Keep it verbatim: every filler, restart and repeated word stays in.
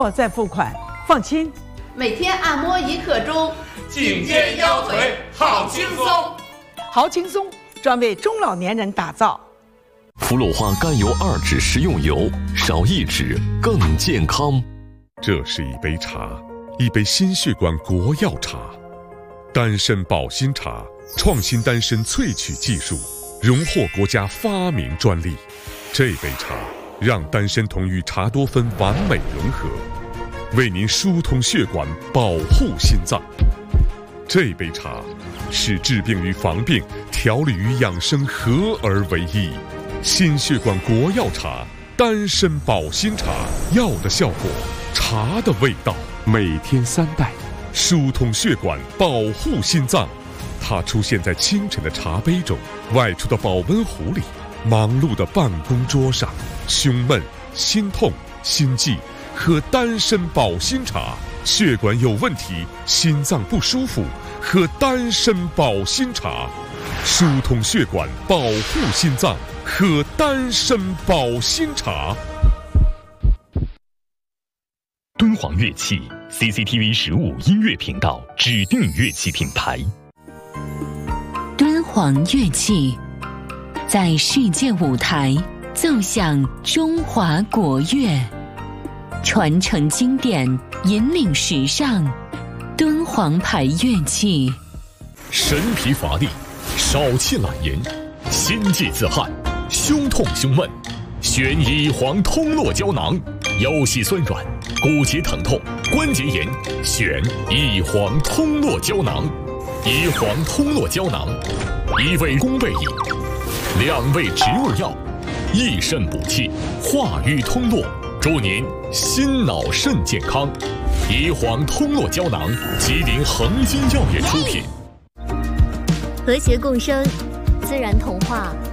再付款，放轻。 每天按摩一刻钟， 颈肩腰腿好轻松， 好轻松，专为中老年人打造。 福鲁化甘油二酯食用油，少一酯更健康。 这是一杯茶，一杯心血管国药茶，丹参保心茶，创新丹参萃取技术，荣获国家发明专利。这杯茶让丹参酮与茶多酚完美融合，为您疏通血管，保护心脏。这杯茶是治病与防病、调理与养生合而为一。心血管国药茶，丹参保心茶，药的效果，茶的味道，每天三袋，疏通血管，保护心脏。它出现在清晨的茶杯中，外出的保温壶里，忙碌的办公桌上。胸闷、心痛、心悸，喝丹参保心茶；血管有问题，心脏不舒服，喝丹参保心茶。疏通血管，保护心脏，喝丹参保心茶。 敦煌乐器 C C T V 十五音乐频道指定乐器品牌。 敦煌乐器在世界舞台奏响中华国乐，传承经典，引领时尚。敦煌牌乐器， 神疲乏力，少气懒言，心悸自汗，胸痛胸闷，选乙黄通络胶囊，腰膝酸软，骨节疼痛，关节炎，选乙黄通络胶囊。乙黄通络胶囊，一味宫贝饮，两味植物药，益肾补气，化瘀通络，祝您心脑肾健康。乙黄通络胶囊，吉林恒金药业出品。 和谐共生，自然童话。